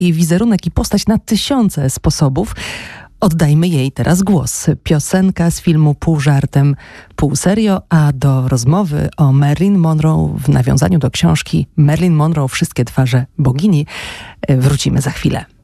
jej wizerunek i postać na tysiące sposobów. Oddajmy jej teraz głos. Piosenka z filmu pół żartem, pół serio, a do rozmowy o Marilyn Monroe w nawiązaniu do książki Marilyn Monroe – Wszystkie twarze bogini wrócimy za chwilę.